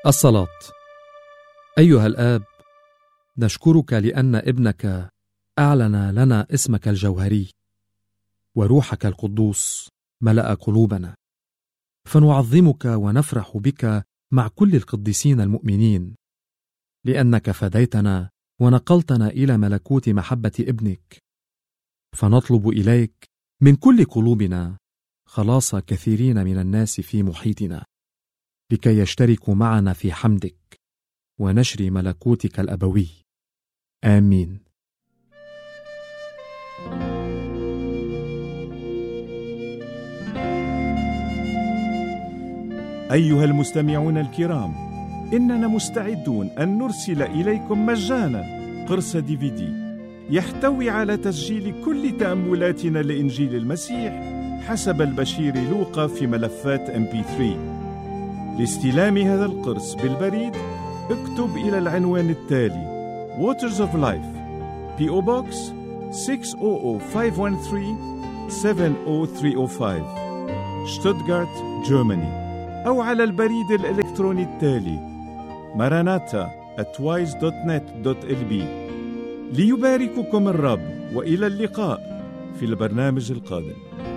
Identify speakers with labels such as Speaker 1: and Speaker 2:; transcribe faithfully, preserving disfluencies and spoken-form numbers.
Speaker 1: الصلاة. أيها الآب، نشكرك لأن ابنك أعلن لنا اسمك الجوهري، وروحك القدوس ملأ قلوبنا، فنعظمك ونفرح بك مع كل القديسين المؤمنين، لأنك فديتنا ونقلتنا إلى ملكوت محبة ابنك، فنطلب إليك من كل قلوبنا خلاص كثيرين من الناس في محيطنا، لكي يشتركوا معنا في حمدك ونشر ملكوتك الأبوي. آمين.
Speaker 2: أيها المستمعون الكرام، إننا مستعدون أن نرسل إليكم مجانا قرص دي في دي يحتوي على تسجيل كل تأملاتنا لإنجيل المسيح حسب البشير لوقا في ملفات إم بي ثلاثة. لاستلام هذا القرص بالبريد اكتب إلى العنوان التالي: Waters of Life, بي أو Box ستة صفر صفر خمسة واحد ثلاثة سبعة صفر ثلاثة صفر خمسة، شتوتغارت، جيرماني، أو على البريد الإلكتروني التالي maranatha at wise dot net dot l b. ليبارككم الرب، وإلى اللقاء في البرنامج القادم.